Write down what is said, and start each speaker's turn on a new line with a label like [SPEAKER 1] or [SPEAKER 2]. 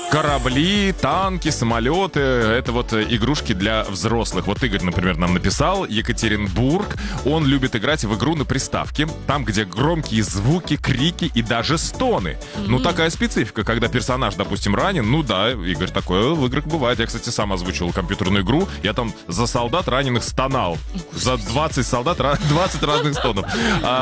[SPEAKER 1] Корабли, танки, самолеты — это вот игрушки для взрослых. Вот Игорь, например, нам написал: Екатеринбург. Он любит играть в игру на приставке, там, где громкие звуки, крики и даже стоны. Ну, такая специфика, когда персонаж, допустим, ранен. Ну да, Игорь, такое в играх бывает. Я, кстати, сам озвучивал компьютерную игру. Я там за солдат раненых стонал. За 20 солдат 20 разных стонов.